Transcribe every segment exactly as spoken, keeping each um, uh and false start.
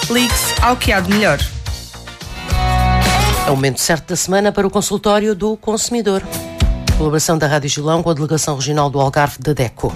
Ligue-se ao que há de melhor. É o momento certo da semana para o consultório do consumidor. Colaboração da Rádio Gilão com a Delegação Regional do Algarve da DECO.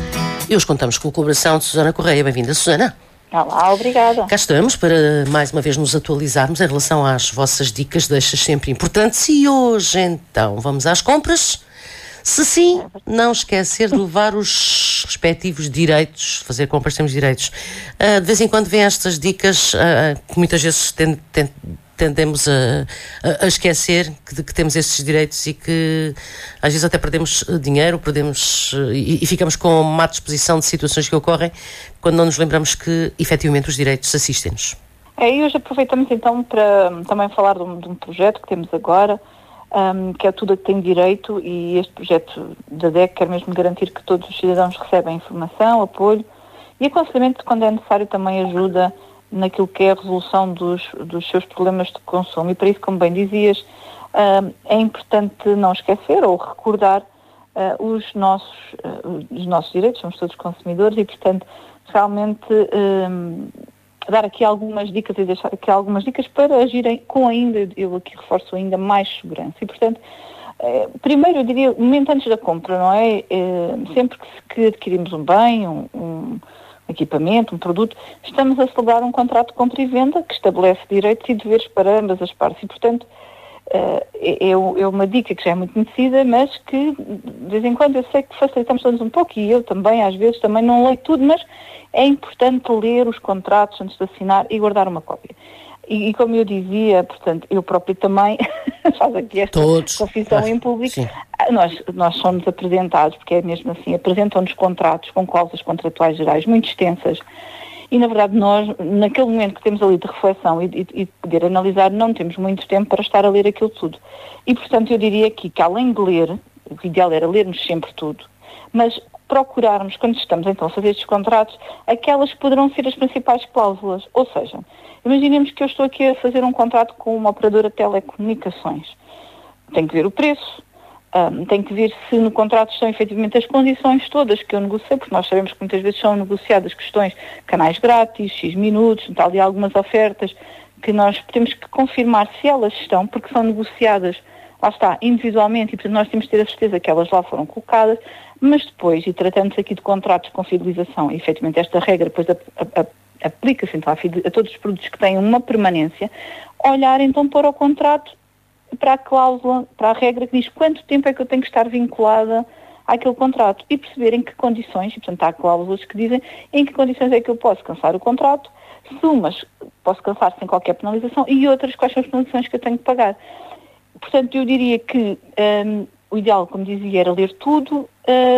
E hoje contamos com a colaboração de Susana Correia. Bem-vinda, Susana. Olá, obrigada. Cá estamos para mais uma vez nos atualizarmos em relação às vossas dicas, deixas sempre importantes. E hoje, então, vamos às compras. Se sim, não esquecer de levar os respectivos direitos, fazer compras temos direitos. Uh, de vez em quando vêm estas dicas uh, que muitas vezes ten, ten, tendemos a, a, a esquecer que, que temos esses direitos e que às vezes até perdemos dinheiro, perdemos uh, e, e ficamos com má disposição de situações que ocorrem quando não nos lembramos que efetivamente os direitos assistem-nos. É, e hoje aproveitamos então para também falar de um, de um projeto que temos agora, Um, que é tudo a que tem direito, e este projeto da D E C quer mesmo garantir que todos os cidadãos recebem informação, apoio e aconselhamento quando é necessário, também ajuda naquilo que é a resolução dos, dos seus problemas de consumo. E para isso, como bem dizias, um, é importante não esquecer ou recordar uh, os, nossos, uh, os nossos direitos, somos todos consumidores e, portanto, realmente um, dar aqui algumas dicas e deixar aqui algumas dicas para agirem com ainda, eu aqui reforço ainda mais segurança. E, portanto, eh, primeiro eu diria, um momento antes da compra, não é? Eh, sempre que, que adquirimos um bem, um, um equipamento, um produto, estamos a celebrar um contrato de compra e venda que estabelece direitos e deveres para ambas as partes. E, portanto, eh, é, é uma dica que já é muito conhecida, mas que de vez em quando eu sei que facilitamos todos um pouco, e eu também, às vezes, também não leio tudo, mas é importante ler os contratos antes de assinar e guardar uma cópia. E, e como eu dizia, portanto, eu próprio também faço aqui esta Todos. confissão ah, em público. Sim. Nós, nós somos apresentados, porque é mesmo assim, apresentam-nos contratos com cláusulas contratuais gerais muito extensas e, na verdade, nós, naquele momento que temos ali de reflexão e, e, e poder analisar, não temos muito tempo para estar a ler aquilo tudo. E, portanto, eu diria aqui que, além de ler, o ideal era lermos sempre tudo, mas procurarmos, quando estamos então a fazer estes contratos, aquelas que poderão ser as principais cláusulas. Ou seja, imaginemos que eu estou aqui a fazer um contrato com uma operadora de telecomunicações. Tenho que ver o preço, um, tenho que ver se no contrato estão efetivamente as condições todas que eu negociei, porque nós sabemos que muitas vezes são negociadas questões, canais grátis, X minutos, tal, e algumas ofertas que nós temos que confirmar se elas estão, porque são negociadas, lá está, individualmente, e portanto nós temos que ter a certeza que elas lá foram colocadas, mas depois, e tratando-se aqui de contratos com fidelização, e efetivamente esta regra depois aplica-se então a, a todos os produtos que têm uma permanência, olhar então para o contrato, para a cláusula, para a regra que diz quanto tempo é que eu tenho que estar vinculada àquele contrato e perceber em que condições, e portanto há cláusulas que dizem em que condições é que eu posso cancelar o contrato, se umas posso cancelar sem qualquer penalização e outras quais são as penalizações que eu tenho que pagar. Portanto, eu diria que um, o ideal, como dizia, era ler tudo.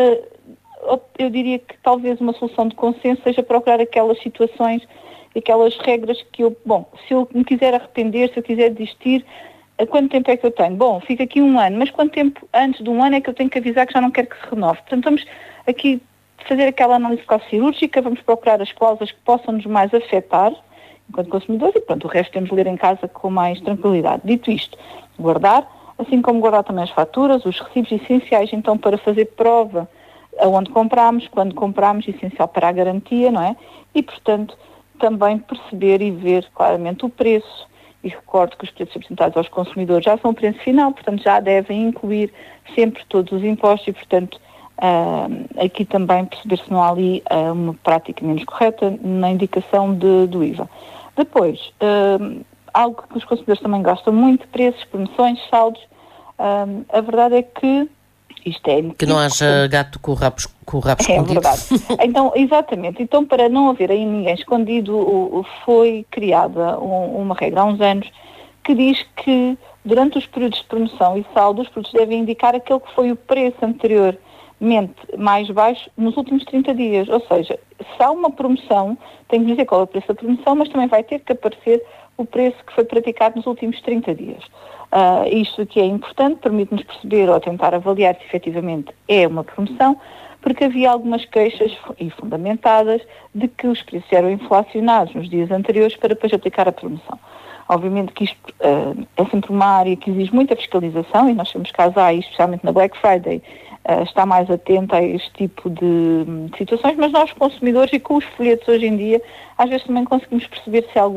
Uh, eu diria que talvez uma solução de consenso seja procurar aquelas situações, aquelas regras que eu, bom, se eu me quiser arrepender, se eu quiser desistir, uh, quanto tempo é que eu tenho? Bom, fica aqui um ano, mas quanto tempo antes de um ano é que eu tenho que avisar que já não quero que se renove? Portanto, vamos aqui fazer aquela análise cirúrgica, vamos procurar as cláusulas que possam nos mais afetar enquanto consumidores e pronto, o resto temos de ler em casa com mais tranquilidade. Dito isto, guardar, assim como guardar também as faturas, os recibos essenciais, então, para fazer prova aonde compramos, quando compramos, essencial para a garantia, não é? E, portanto, também perceber e ver claramente o preço, e recordo que os preços apresentados aos consumidores já são o preço final, portanto, já devem incluir sempre todos os impostos e, portanto, uh, aqui também perceber se não há ali uh, uma prática menos correta na indicação de, do I V A. Depois, uh, algo que os consumidores também gostam muito, preços, promoções, saldos. Um, a verdade é que isto é... Que não haja gato com o rabo, com o rabo escondido. É verdade. Então, exatamente. Então, para não haver aí ninguém escondido, foi criada uma regra há uns anos que diz que durante os períodos de promoção e saldo, os produtos devem indicar aquele que foi o preço anteriormente mais baixo nos últimos trinta dias. Ou seja, se há uma promoção, tem que dizer qual é o preço da promoção, mas também vai ter que aparecer o preço que foi praticado nos últimos trinta dias. Uh, isto aqui é importante, permite-nos perceber ou tentar avaliar se efetivamente é uma promoção, porque havia algumas queixas, e fundamentadas, de que os preços eram inflacionados nos dias anteriores para depois aplicar a promoção. Obviamente que isto uh, é sempre uma área que exige muita fiscalização, e nós temos casos aí, especialmente na Black Friday, uh, está mais atenta a este tipo de, de situações, mas nós consumidores e com os folhetos hoje em dia, às vezes também conseguimos perceber se há algum